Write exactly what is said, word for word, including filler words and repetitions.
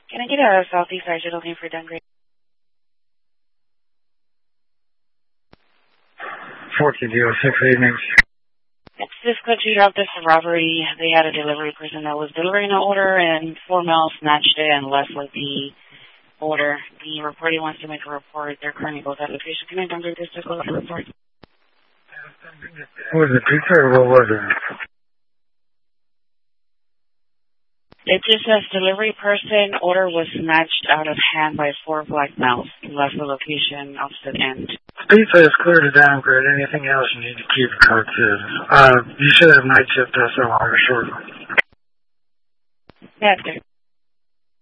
Can I get a Southeast Regional name for Dungrade? fourteen zero six evening. It's this could you dropped this for robbery. They had a delivery person that was delivering an order and four males snatched it and left with the order. The reporter wants to make a report. They're currently both at location. Can I Dungrade this to close the report? Was it pizza or what was it? It just says delivery person, order was snatched out of hand by four black males. Left the location opposite end. Pizza is clear to Downgrade. Anything else you need to keep in code two. Uh, you should have night shift S O R shortly. Yeah,